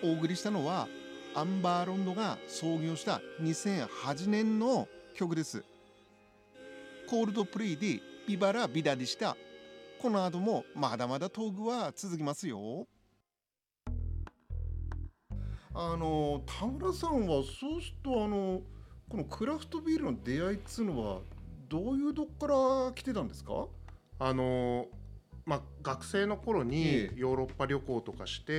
お送りしたのはアンバーロンドが創業した2008年の曲です。コールドプレイでビバラビダでした。この後もまだまだトークは続きますよ。田村さんはそうするとこのクラフトビールの出会いっつうのはどういうどっから来てたんですか？ 学生の頃にヨーロッパ旅行とかして、